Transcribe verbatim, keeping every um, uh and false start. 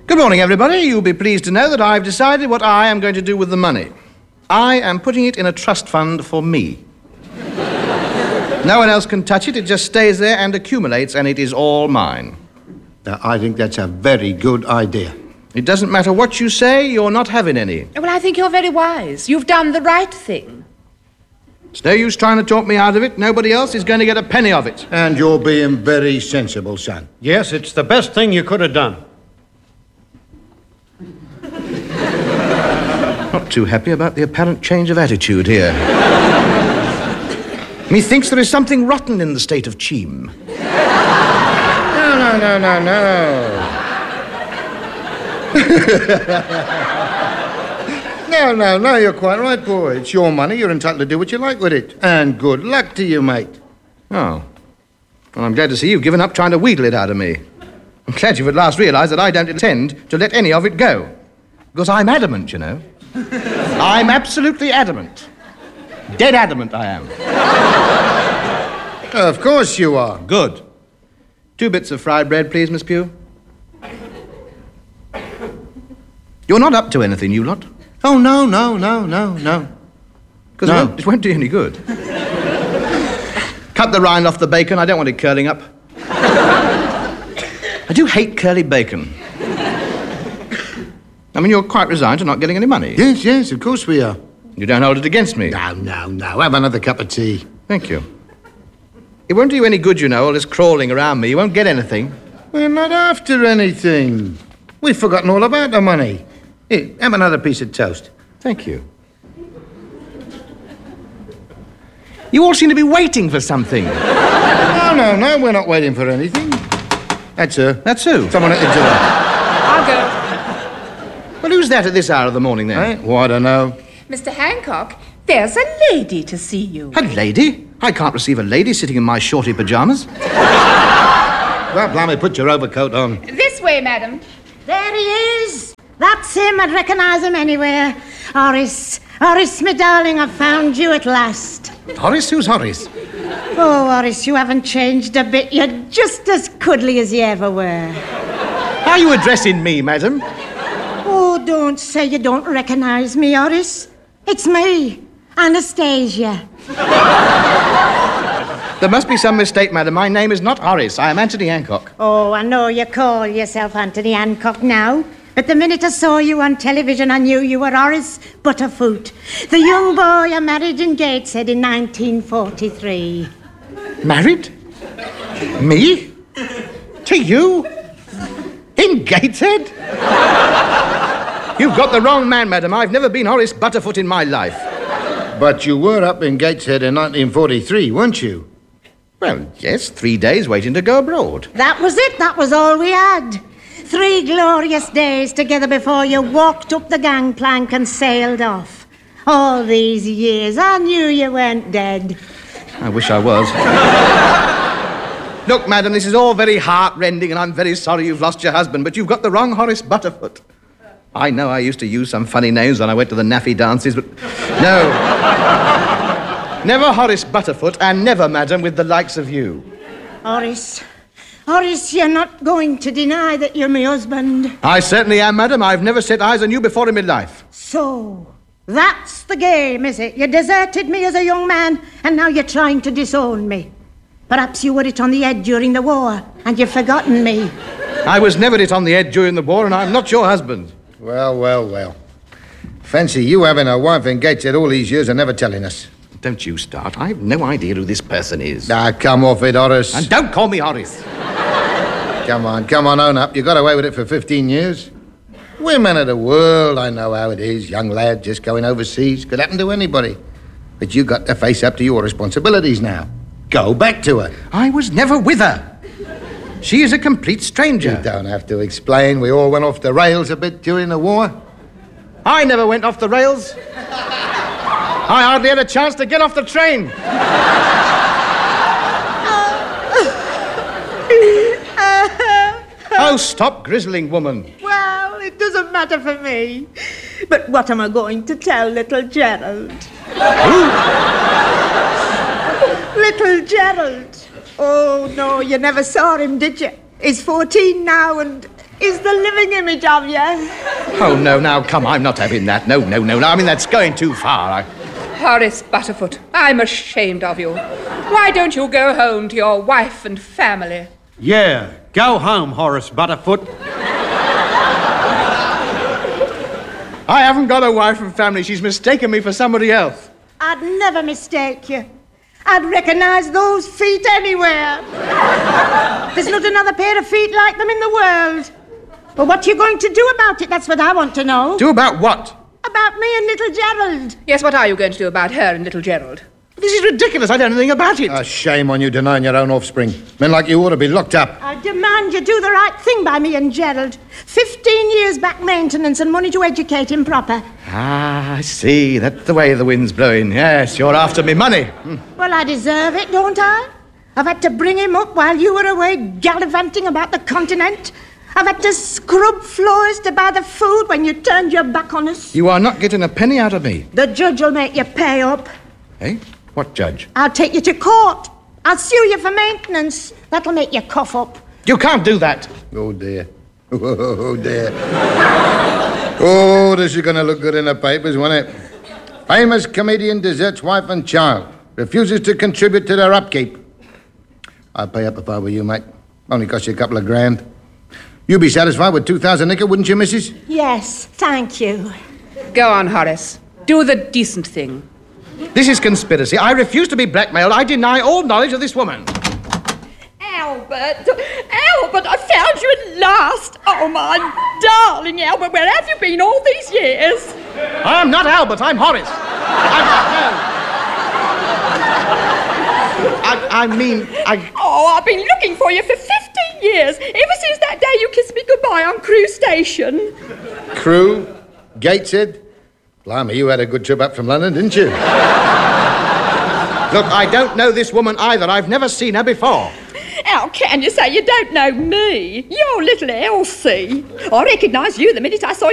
Good morning, everybody. You'll be pleased to know that I've decided what I am going to do with the money. I am putting it in a trust fund for me. No one else can touch it. It just stays there and accumulates, and it is all mine. Now, I think that's a very good idea. It doesn't matter what you say, you're not having any. Well, I think you're very wise. You've done the right thing. It's no use trying to talk me out of it. Nobody else is going to get a penny of it. And you're being very sensible, son. Yes, it's the best thing you could have done. Not too happy about the apparent change of attitude here. Methinks there is something rotten in the state of Cheam. No, no, no, no, no. no, no, no, you're quite right, boy. It's your money. You're entitled to do what you like with it. And good luck to you, mate. Oh. Well, I'm glad to see you've given up trying to wheedle it out of me. I'm glad you've at last realised that I don't intend to let any of it go. Because I'm adamant, you know. I'm absolutely adamant. Dead adamant, I am. Of course you are. Good. Two bits of fried bread, please, Miss Pugh. You're not up to anything, you lot? Oh, no, no, no, no, no. Because No. it, won't- it won't do you any good. Cut the rind off the bacon. I don't want it curling up. I do hate curly bacon. I mean, you're quite resigned to not getting any money. Yes, yes, of course we are. You don't hold it against me. No, no, no. Have another cup of tea. Thank you. It won't do you any good, you know, all this crawling around me. You won't get anything. We're not after anything. We've forgotten all about the money. Here, have another piece of toast. Thank you. You all seem to be waiting for something. No, no, no, we're not waiting for anything. That's her. That's who? Someone at the door. I'll go. Well, who's that at this hour of the morning, then? Eh? Oh, I don't know. Mister Hancock, there's a lady to see you. A lady? I can't receive a lady sitting in my shorty pyjamas. Well, blimey, put your overcoat on. This way, madam. There he is. That's him. I'd recognise him anywhere. Horace. Horace, my darling, I've found you at last. Horace? Who's Horace? Oh, Horace, you haven't changed a bit. You're just as cuddly as you ever were. Are you addressing me, madam? Oh, don't say you don't recognise me, Horace. It's me, Anastasia. There must be some mistake, madam. My name is not Horace. I am Anthony Hancock. Oh, I know you call yourself Anthony Hancock now. But the minute I saw you on television, I knew you were Horace Butterfoot, the young boy I married in Gateshead in nineteen forty-three. Married? Me? To you? In Gateshead? You've got the wrong man, madam. I've never been Horace Butterfoot in my life. But you were up in Gateshead in nineteen forty-three, weren't you? Well, yes, three days waiting to go abroad. That was it. That was all we had. Three glorious days together before you walked up the gangplank and sailed off. All these years, I knew you weren't dead. I wish I was. Look, madam, this is all very heart-rending, and I'm very sorry you've lost your husband, but you've got the wrong Horace Butterfoot. I know I used to use some funny names when I went to the naffy dances, but no. Never Horace Butterfoot, and never, madam, with the likes of you. Horace, Horace, you're not going to deny that you're my husband. I certainly am, madam. I've never set eyes on you before in my life. So, that's the game, is it? You deserted me as a young man, and now you're trying to disown me. Perhaps you were it on the edge during the war, and you've forgotten me. I was never it on the edge during the war, and I'm not your husband. Well, well, well. Fancy you having a wife in Gateshead all these years and never telling us. Don't you start. I've no idea who this person is. Ah, come off it, Horace. And don't call me Horace. Come on, come on, own up. You got away with it for fifteen years. We're men of the world. I know how it is. Young lad just going overseas. Could happen to anybody. But you got to face up to your responsibilities now. Go back to her. I was never with her. She is a complete stranger. You don't have to explain. We all went off the rails a bit during the war. I never went off the rails. I hardly had a chance to get off the train. Oh, stop grizzling, woman. Well, it doesn't matter for me. But what am I going to tell little Gerald? Little Gerald. Oh, no, you never saw him, did you? He's fourteen now and... is the living image of you. Oh, no, now, come, I'm not having that. No, no, no, no. I mean, that's going too far. I... Horace Butterfoot, I'm ashamed of you. Why don't you go home to your wife and family? Yeah, go home, Horace Butterfoot. I haven't got a wife and family. She's mistaken me for somebody else. I'd never mistake you. I'd recognise those feet anywhere. There's not another pair of feet like them in the world. But what are you going to do about it? That's what I want to know. Do about what? About me and little Gerald. Yes, what are you going to do about her and little Gerald? This is ridiculous. I don't know anything about it. A shame on you denying your own offspring. Men like you ought to be locked up. I demand you do the right thing by me and Gerald. Fifteen years back maintenance and money to educate him proper. Ah, I see. That's the way the wind's blowing. Yes, you're after me money. Hmm. Well, I deserve it, don't I? I've had to bring him up while you were away gallivanting about the continent. I've had to scrub floors to buy the food when you turned your back on us. You are not getting a penny out of me. The judge will make you pay up. Eh? What judge? I'll take you to court. I'll sue you for maintenance. That'll make you cough up. You can't do that. Oh, dear. Oh, dear. Oh, this is going to look good in the papers, won't it? Famous comedian deserts wife and child. Refuses to contribute to their upkeep. I'd pay up if I were you, mate. Only cost you a couple of grand. You'd be satisfied with two thousand nickel, wouldn't you, missus? Yes, thank you. Go on, Horace. Do the decent thing. This is conspiracy. I refuse to be blackmailed. I deny all knowledge of this woman. Albert! Albert, I found you at last! Oh, my darling Albert, where have you been all these years? I'm not Albert, I'm Horace. I'm not, no. I, I mean, I... Oh, I've been looking for you for fifteen years, ever since that day you kissed me goodbye on Crewe Station. Crewe? Gateshead? Blimey, you had a good trip up from London, didn't you? Look, I don't know this woman either. I've never seen her before. How can you say you don't know me? You're little Elsie. I recognised you the minute I saw